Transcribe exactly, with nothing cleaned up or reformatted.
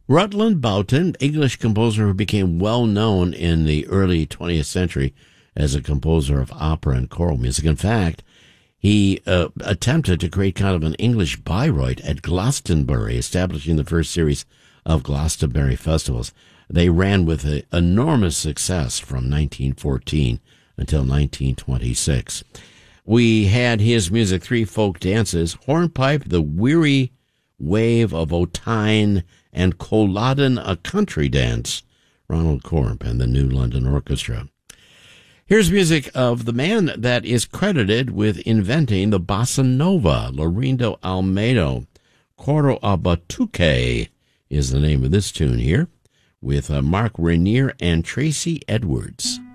Rutland Boughton, English composer who became well known in the early twentieth century as a composer of opera and choral music. In fact, he uh, attempted to create kind of an English Bayreuth at Glastonbury, establishing the first series of Glastonbury festivals. They ran with a, enormous success from nineteen fourteen until nineteen twenty-six. We had his music, three folk dances, hornpipe, the weary wave of Otine, and Culloden, a country dance, Ronald Corp and the New London Orchestra. Here's music of the man that is credited with inventing the bossa nova, Laurindo Almeida. Coro a Batuque is the name of this tune here, with uh, Mark Rainier and Tracy Edwards.